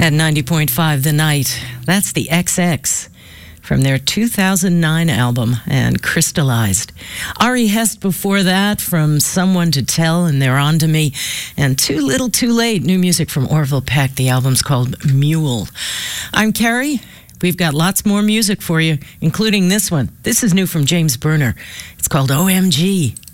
At 90.5 The Night, that's the XX from their 2009 album, and Crystallized. Ari Hest before that from Someone to Tell and They're On to Me, and Too Little Too Late, new music from Orville Peck. The album's called Mule. I'm Carrie. We've got lots more music for you, including this one. This is new from James Bruner. It's called OMG.